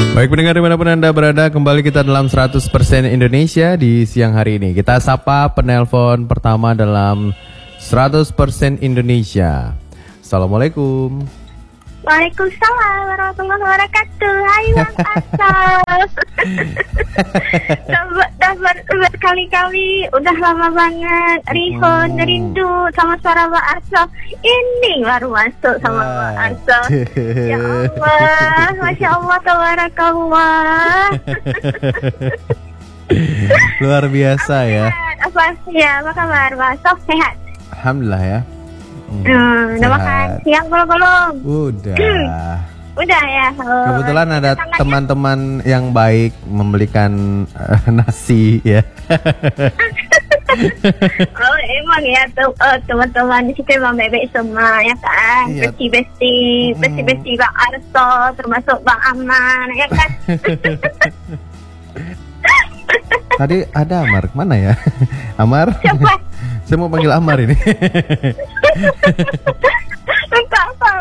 Baik pendengar dimanapun Anda berada, kembali kita dalam 100% Indonesia di siang hari ini. Kita sapa penelpon pertama dalam 100% Indonesia. Assalamualaikum. Waalaikumsalam warahmatullahi wabarakatuh. Hai Bang Asal. Udah berkali-kali, udah lama banget Rihon rindu sama suara Bang Asal. Ini baru masuk sama Bang Asal. Ya Allah, Masya Allah, tabarakallah. Luar biasa ya. Apa kabar Bang Asal? Sehat? Alhamdulillah ya. Udah makan siang belum? Udah ya. Kebetulan ada teman-teman yang baik membelikan nasi ya. Oh emang ya teman-teman di situ emang bebek semua ya kan. Iya. Besti Bang Arso termasuk Bang Aman ya kan. Tadi ada Amar, mana ya? Amar? Siapa? Saya mau panggil Amar ini. Apa?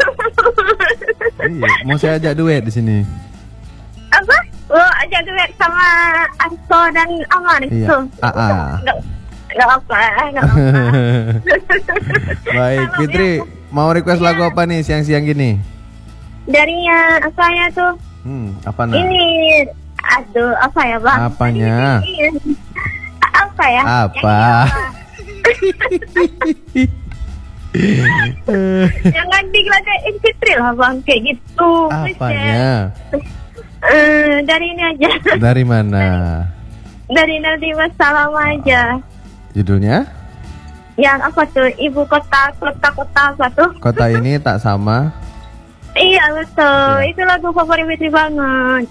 Iya, mau saya ajak duet di sini. Apa? Oh, ajak duet sama Arso dan Amar itu. Iya. Nggak apa. Baik, Fitri, mau request lagu apa nih siang-siang gini? Dari apa ya tuh? Apa nah? Ini, aduh, apa ya Bang? Apanya? Apa ya? Apa? Jangan diladein Fitri lah Bang, kayak gitu. Apanya? Dari ini aja. Dari mana? Dari Nanti Wassalam aja. Judulnya? Yang apa tuh? Ibu kota apa tuh? Kota ini tak sama. Iya betul, Ya. itu lagu favorit Fitri banget.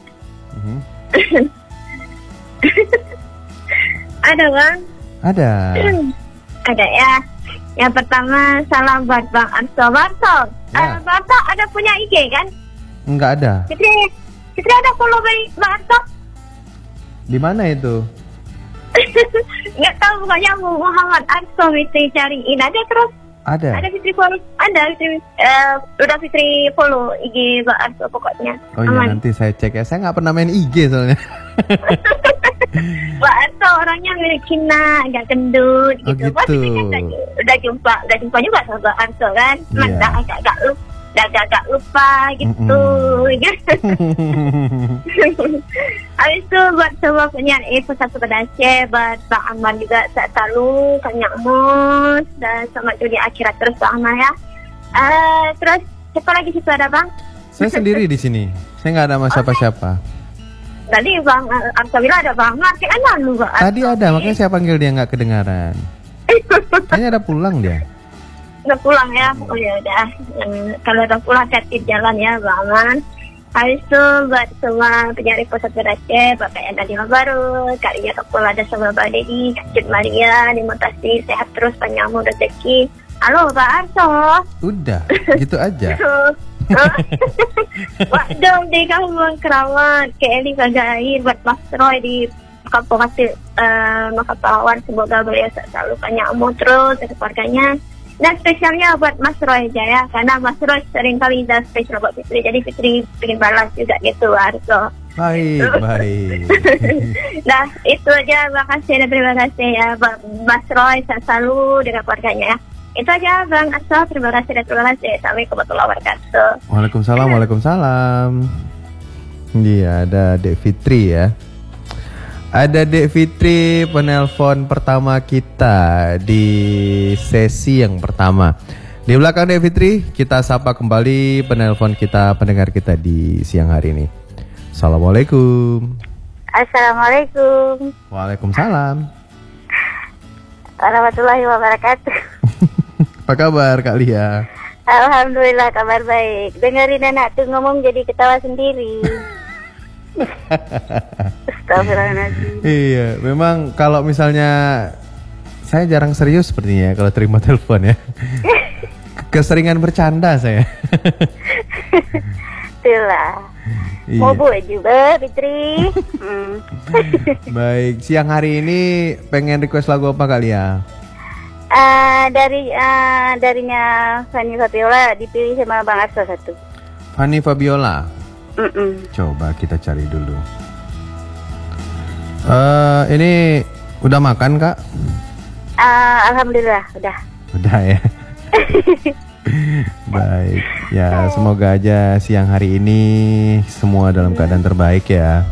Ada Bang? Ada. Ada ya. Yang pertama salam buat Bang Arso. Bang Arso ada punya IG kan? Enggak ada. Fitri ada follow Bang Arso? Di mana itu? Nggak tahu, pokoknya Muhammad Arso Fitri cariin aja terus. Ada. Ada Fitri follow. Ada Fitri. Udah Fitri follow IG Bang Arso pokoknya. Oh iya, nanti saya cek ya. Saya nggak pernah main IG soalnya. Bang Arso orangnya mirip Cina, agak gendut Oh, gitu. gitu. Pasti kan udah jumpa juga sama Bang Arso kan. Iya. Agak lupa gitu. Habis itu buat semua penyiar satu Aceh, buat Bang Aman juga sehat selalu, Kang Nyakmus, dan selamat dunia akhirat terus Bang Aman ya. Terus siapa lagi situ ada Bang? Saya sendiri di sini. Saya nggak ada sama siapa-siapa. Tadi Bang Arso bilang ada Bang Aman, kayak mana lu Bang? Tadi ada, makanya saya panggil dia nggak kedengaran. Kayaknya ada pulang dia. Udah pulang ya? Oh ya udah. Kalau udah pulang hati jalan ya Bang Aman. Habis itu buat semua penyiar pusat Aceh, Bapak yang tadi baru, Kak Lia Kepula ada sama Mbak Dedi, Kak Cut Maria, dimutasi sehat terus panjang umur rezeki. Halo Pak Arso. Udah, gitu aja. Wah dong deh kamu Keramat, ke Eli Kagair, buat Mas Roy di Kampung Hasil Makapawan, semoga beliau selalu panjang umur terus dari keluarganya. Dan spesialnya buat Mas Roy aja ya, karena Mas Roy sering kali dan spesial buat Fitri, jadi Fitri bikin balas juga gitu Arso. Baik. Nah itu aja, makasih dan terima kasih ya Mas Roy selalu dengan keluarganya ya. Itu aja Bang Arso, terima kasih dan terima kasih. Assalamualaikum warahmatullahi wabarakatuh. Waalaikumsalam. Iya, ada Dek Fitri ya. Ada Dek Fitri, penelpon pertama kita di sesi yang pertama. Di belakang Dek Fitri, kita sapa kembali penelpon kita, pendengar kita di siang hari ini. Assalamualaikum. Assalamualaikum Waalaikumsalam. warahmatullahi wabarakatuh. Apa kabar Kak Lia? Alhamdulillah kabar baik. Dengerin anak tuh ngomong jadi ketawa sendiri. Astagfirullahaladzim. Iya, memang kalau misalnya saya jarang serius sepertinya kalau terima telepon ya. Keseringan bercanda saya. Itulah. Iya. Mau buat juga Fitri. Baik, siang hari ini pengen request lagu apa kali ya? Darinya Fanny Fabiola dipilih sama Bang Arso satu. Fanny Fabiola. Coba kita cari dulu. Ini udah makan, Kak? Alhamdulillah udah. Udah ya. Baik. Ya, semoga aja siang hari ini semua dalam keadaan terbaik ya.